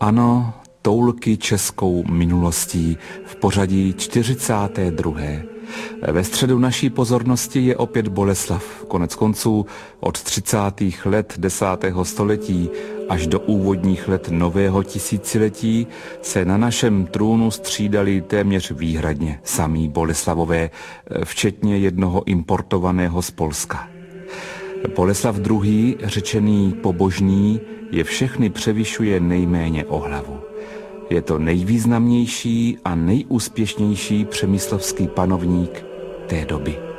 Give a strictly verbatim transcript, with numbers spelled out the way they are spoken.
Ano, toulky českou minulostí v pořadí čtyřicáté druhé Ve středu naší pozornosti je opět Boleslav. Konec konců od třicátých let desátého století až do úvodních let nového tisíciletí se na našem trůnu střídali téměř výhradně samí Boleslavové, včetně jednoho importovaného z Polska. Boleslav druhý., řečený pobožný, je všechny převyšuje nejméně o hlavu. Je to nejvýznamnější a nejúspěšnější přemyslovský panovník té doby.